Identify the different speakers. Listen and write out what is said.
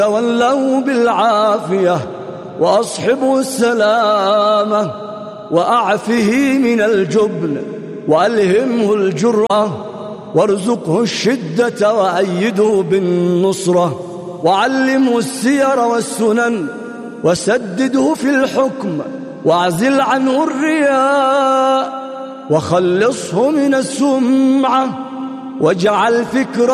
Speaker 1: تولوا بالعافية وأصحبه السلامة، وأعفه من الجبن وألهمه الجرأة، وارزقه الشدة وأيده بالنصرة، وعلمه السير والسنن، وسدده في الحكم، واعزل عنه الرياء، وخلصه من السمعة، واجعل فكره